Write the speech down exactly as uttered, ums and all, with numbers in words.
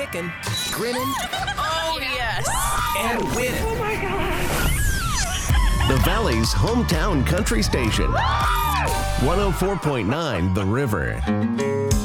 kicking, grinning, Oh, yes. and winning. Oh my God. The Valley's hometown country station. one oh four point nine The River.